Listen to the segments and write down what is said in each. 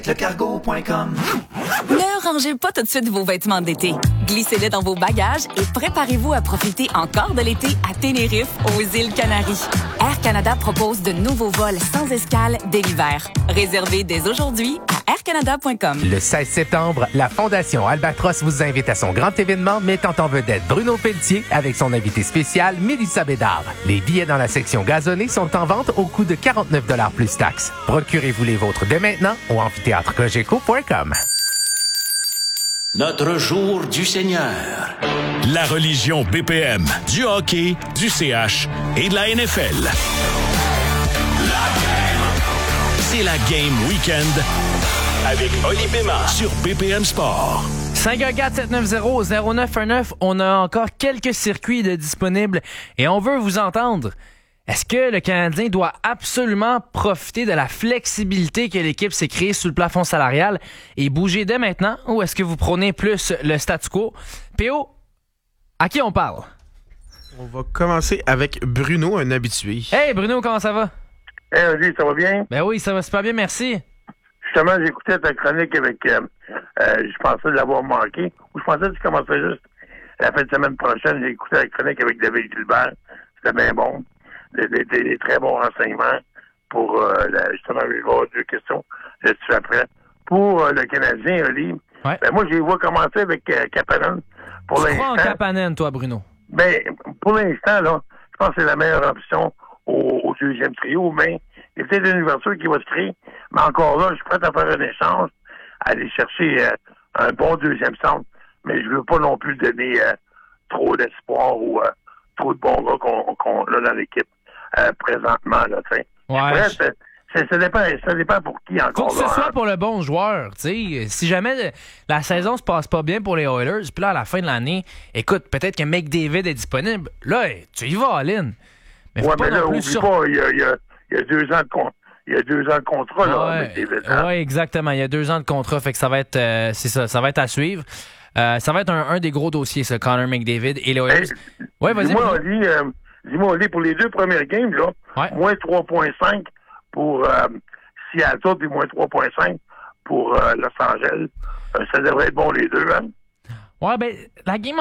Lecargo.com. Ne rangez pas tout de suite vos vêtements d'été. Glissez-les dans vos bagages et préparez-vous à profiter encore de l'été à Tenerife, aux îles Canaries. Air Canada propose de nouveaux vols sans escale dès l'hiver. Réservez dès aujourd'hui à aircanada.com. Le 16 septembre, la Fondation Albatros vous invite à son grand événement mettant en vedette Bruno Pelletier avec son invité spécial Mélissa Bédard. Les billets dans la section gazonnée sont en vente au coût de 49 $ plus taxes. Procurez-vous les vôtres dès maintenant au amphithéâtrecogeco.com. Notre jour du Seigneur. La religion BPM, du hockey, du CH et de la NFL. C'est la Game Weekend avec Oli Bémar sur BPM Sport. 514-790-0919. On a encore quelques circuits de disponibles et on veut vous entendre. Est-ce que le Canadien doit absolument profiter de la flexibilité que l'équipe s'est créée sous le plafond salarial et bouger dès maintenant, ou est-ce que vous prenez plus le statu quo? PO, à qui on parle? On va commencer avec Bruno, un habitué. Hey Bruno, comment ça va? Hey Oli, ça va bien? Ben oui, ça va super bien, merci. Justement, j'écoutais ta chronique avec, je pensais l'avoir manqué, ou je pensais que tu commençais juste la fin de semaine prochaine. J'ai écouté la chronique avec David Gilbert, c'était bien bon. Des très bons renseignements pour, justement, je vais avoir 2 questions, je suis après. Pour le Canadien, Oli, ouais. Ben moi, je les vois commencer avec Kapanen. Pour tu crois en l'instant, Kapanen, toi, Bruno? Ben, pour l'instant, là, je pense que c'est la meilleure option au deuxième trio, mais il y a peut-être une ouverture qui va se créer. Mais encore là, je suis prêt à faire un échange, à aller chercher un bon deuxième centre, mais je veux pas non plus donner trop d'espoir ou trop de bons gars qu'on a dans l'équipe présentement, là, tu sais. Ouais. Ça dépend pour qui encore. Faut que là, ce soit pour le bon joueur, tu sais. Si jamais la saison se passe pas bien pour les Oilers, puis là, à la fin de l'année, écoute, peut-être que McDavid est disponible. Là, tu y vas, Lynn. Mais ouais, mais là, oublie pas, il y a 2 ans de contrat. Il y a 2 ans de contrat, là, McDavid. Hein? Oui, exactement. Il y a 2 ans de contrat, fait que ça va être, c'est ça, ça va être à suivre. Ça va être un des gros dossiers, ça, Connor McDavid et les Oilers. Ouais, vas-y. Dis-moi, Oli, pour les 2 premières games, là, ouais. moins 3.5 pour Seattle, puis moins 3.5 pour Los Angeles. Ça devrait être bon, les 2, hein? Ouais, ben, la game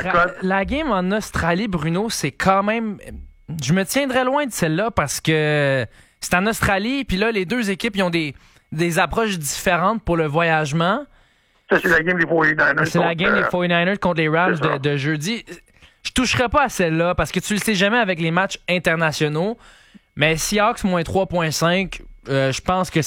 en Australie, Bruno, c'est quand même... Je me tiendrais loin de celle-là parce que c'est en Australie, puis là, les 2 équipes, ils ont des approches différentes pour le voyagement. Ça, c'est la game des 49ers. C'est la game des 49ers contre les Rams de jeudi. Je toucherais pas à celle-là parce que tu le sais jamais avec les matchs internationaux. Mais Seahawks, moins 3.5, je pense que